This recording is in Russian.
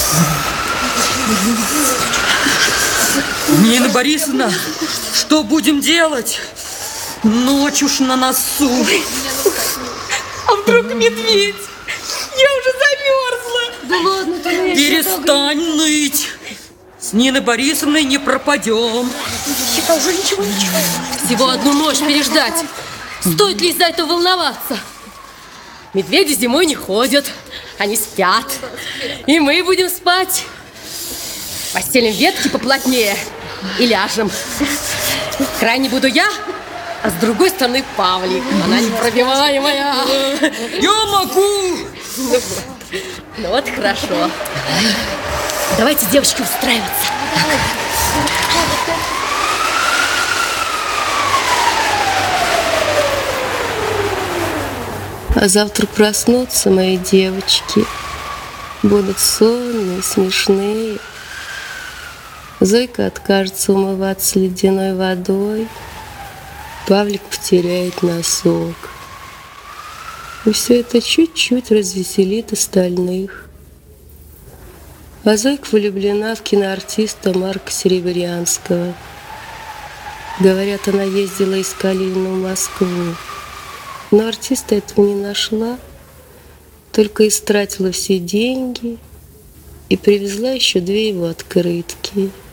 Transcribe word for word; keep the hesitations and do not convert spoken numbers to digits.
Нина Борисовна, что будем делать? Ночь уж на носу. А вдруг медведь? Я уже замерзла. Да ладно, ты перестань ныть. С Ниной Борисовной не пропадем. Я уже ничего не чую. Всего одну ночь переждать. Стоит ли из-за этого волноваться? Медведи зимой не ходят. Они спят. И мы будем спать. Постелим ветки поплотнее и ляжем. Крайне буду я, а с другой стороны Павлик. Она непробиваемая. Я могу. Ну вот, ну вот хорошо. Давайте, девочки, устраиваться. А завтра проснутся мои девочки. Будут сонные, смешные. Зойка откажется умываться ледяной водой. Павлик потеряет носок. И все это чуть-чуть развеселит остальных. А Зойка влюблена в киноартиста Марка Серебрянского. Говорят, она ездила из Калинина в Москву. Но артиста этого не нашла, только истратила все деньги и привезла еще две его открытки.